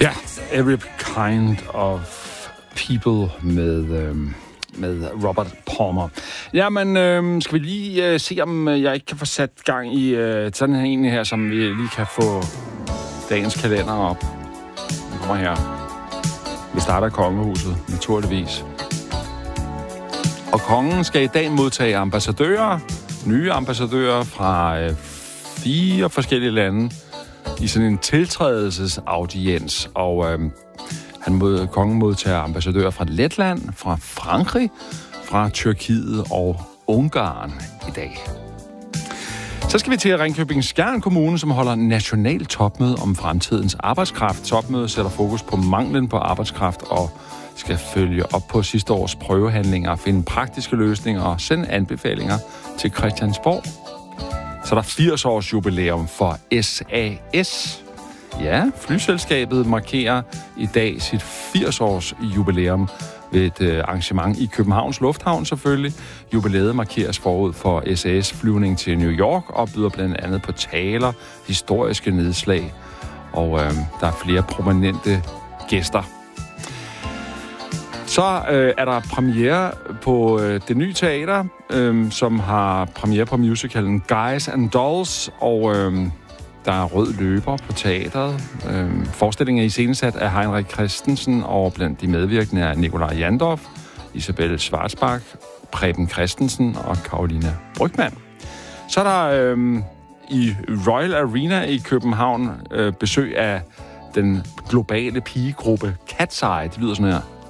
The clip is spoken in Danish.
Ja, Every Kind of People med Robert Palmer. Jamen, skal vi lige se, om jeg ikke kan få sat gang i sådan en her, som vi lige kan få dagens kalender op. Den kommer her. Vi starter kongehuset, naturligvis. Og kongen skal i dag modtage ambassadører, nye ambassadører fra 4 forskellige lande i sådan en tiltrædelsesaudiens. Og kongen modtager ambassadører fra Letland, fra Frankrig, fra Tyrkiet og Ungarn i dag. Så skal vi til Ringkøbing-Skjern Kommune, som holder national topmøde om fremtidens arbejdskraft. Topmødet sætter fokus på manglen på arbejdskraft og skal følge op på sidste års prøvehandlinger, finde praktiske løsninger og sende anbefalinger til Christiansborg. Så er der 80 års jubilæum for SAS. Ja, flyselskabet markerer i dag sit 80 års jubilæum ved et arrangement i Københavns Lufthavn selvfølgelig. Jubilæet markeres forud for SAS flyvning til New York og byder blandt andet på taler, historiske nedslag, og der er flere prominente gæster. Så er der premiere på det nye teater, som har premiere på musicalen Guys and Dolls, og der er rød løber på teateret. Forestillingen er iscenesat af Heinrich Christensen, og blandt de medvirkende er Nikolaj Jandorf, Isabelle Schwarzbach, Preben Christensen og Carolina Brygmann. Så er der i Royal Arena i København besøg af den globale pigegruppe Cat's Eye. Det lyder sådan her.